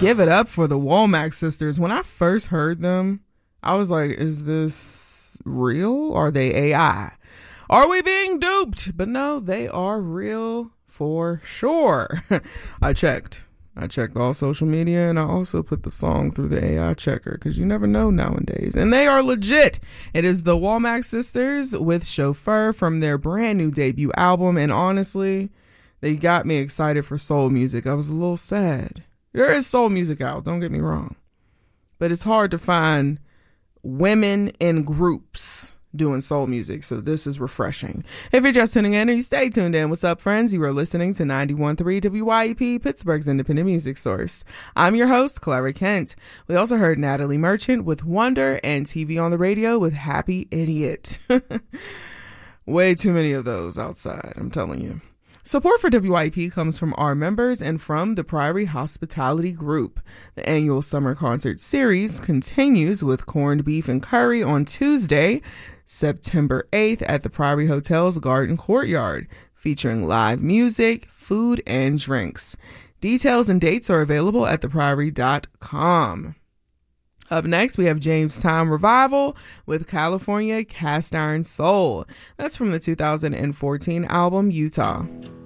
Give it up for the Womack sisters. When I first heard them, I was like, is this real? Are they AI? Are we being duped? But no, they are real for sure. I checked all social media, and I also put the song through the AI checker because you never know nowadays. And they are legit. It is the Womack sisters with Chauffeur from their brand new debut album. And honestly, they got me excited for soul music. I was a little sad. There is soul music out, don't get me wrong. But it's hard to find women in groups doing soul music, so this is refreshing. If you're just tuning in, or you stay tuned in, what's up, friends? You are listening to 91.3 WYEP, Pittsburgh's independent music source. I'm your host, Clara Kent. We also heard Natalie Merchant with Wonder and TV on the Radio with Happy Idiot. Way too many of those outside, I'm telling you. Support for WYP comes from our members and from the Priory Hospitality Group. The annual summer concert series continues with corned beef and curry on Tuesday, September 8th at the Priory Hotel's Garden Courtyard, featuring live music, food, and drinks. Details and dates are available at thepriory.com. Up next, we have Jamestown Revival with California Cast Iron Soul. That's from the 2014 album Utah.